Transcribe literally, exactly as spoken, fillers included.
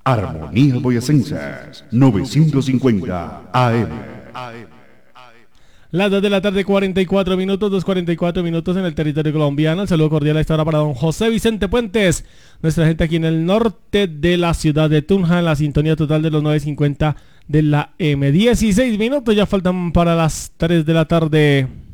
Armonía Boyacenses, novecientos cincuenta A M. Las dos de la tarde, cuarenta y cuatro minutos, dos cuarenta y cuatro minutos en el territorio colombiano. El saludo cordial a esta hora para don José Vicente Puentes, nuestra gente aquí en el norte de la ciudad de Tunja, en la sintonía total de los nueve cincuenta de la M. dieciséis minutos ya faltan para las tres de la tarde.